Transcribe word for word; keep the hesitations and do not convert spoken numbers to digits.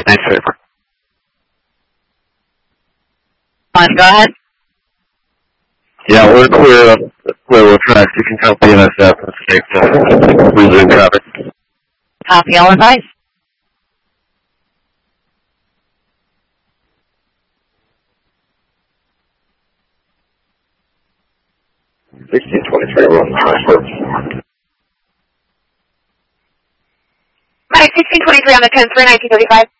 Nice favor. Fine, go ahead. Yeah, we're clear up railroad tracks. You can count P N S F and safe to resume traffic. Copy, all advice. sixteen twenty-three, run transfer. Mike, sixteen twenty-three on the ten three, nineteen thirty-five.